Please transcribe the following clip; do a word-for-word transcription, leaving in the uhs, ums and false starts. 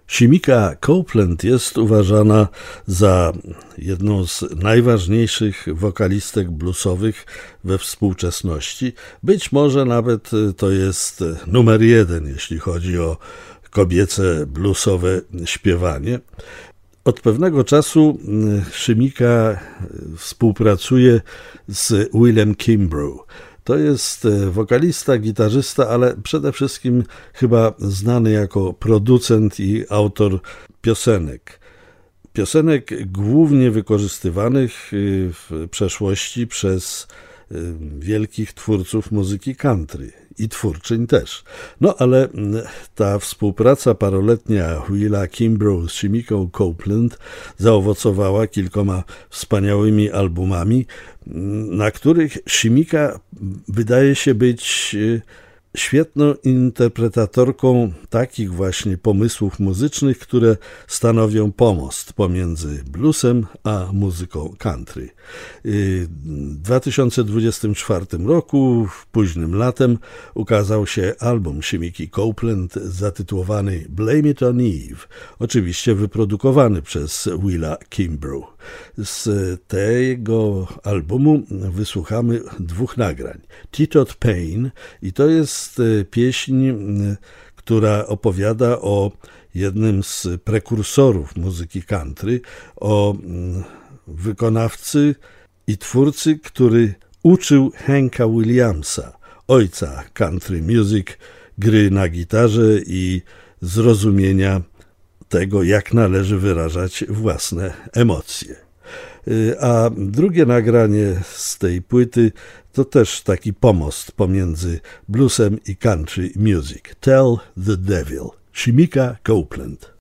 Shemika Copeland jest uważana za jedną z najważniejszych wokalistek bluesowych we współczesności. Być może nawet to jest numer jeden, jeśli chodzi o kobiece bluesowe śpiewanie. Od pewnego czasu Shemika współpracuje z Willem Kimbrough. To jest wokalista, gitarzysta, ale przede wszystkim chyba znany jako producent i autor piosenek. Piosenek głównie wykorzystywanych w przeszłości przez wielkich twórców muzyki country i twórczyń też. No ale ta współpraca paroletnia Willa Kimbrough z Shemiką Copeland zaowocowała kilkoma wspaniałymi albumami, na których Shemika wydaje się być świetną interpretatorką takich właśnie pomysłów muzycznych, które stanowią pomost pomiędzy bluesem a muzyką country. W dwa tysiące dwudziestym czwartym roku, późnym latem, ukazał się album Shemiki Copeland zatytułowany Blame It on Eve, oczywiście wyprodukowany przez Willa Kimbrough. Z tego albumu wysłuchamy dwóch nagrań. Teetot Pain, i to jest pieśń, która opowiada o jednym z prekursorów muzyki country, o wykonawcy i twórcy, który uczył Hanka Williamsa, ojca country music, gry na gitarze i zrozumienia tego, jak należy wyrażać własne emocje. A drugie nagranie z tej płyty to też taki pomost pomiędzy bluesem i country music. Tell the Devil, Shemika Copeland.